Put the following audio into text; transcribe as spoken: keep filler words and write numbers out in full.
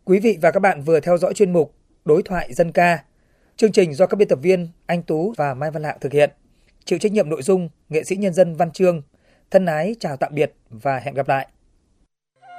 Quý vị và các bạn vừa theo dõi chuyên mục Đối thoại dân ca. Chương trình do các biên tập viên Anh Tú và Mai Văn Lạng thực hiện. Chịu trách nhiệm nội dung nghệ sĩ nhân dân Văn Chương. Thân ái chào tạm biệt và hẹn gặp lại.